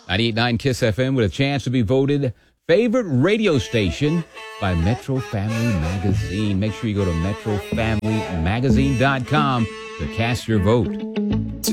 98.9 KISS FM with a chance to be voted favorite radio station by Metro Family Magazine. Make sure you go to metrofamilymagazine.com to cast your vote.